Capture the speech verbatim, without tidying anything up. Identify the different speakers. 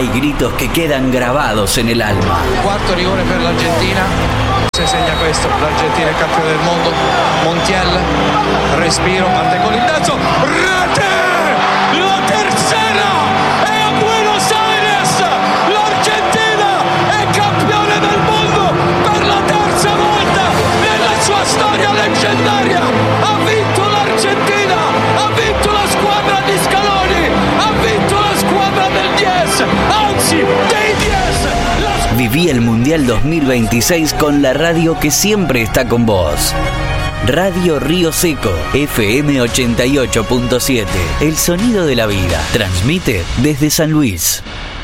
Speaker 1: Hay gritos que quedan grabados en el alma.
Speaker 2: Cuarto rigore per l'Argentina. Se segna questo, l'Argentina è campione del mondo. Montiel, respiro, parte con il terzo. Rete! La tercera! E a Buenos Aires l'Argentina è campione del mondo per la terza volta nella sua storia leggendaria. Ha vinto l'Argentina, ha vinto la squadra di Scaloni, ha vinto la squadra del diez, anzi dei diez. La...
Speaker 1: Viví el Mundial dos mil veintiséis con la radio que siempre está con vos. Radio Río Seco, F M ochenta y ocho punto siete. El sonido de la vida. Transmite desde San Luis.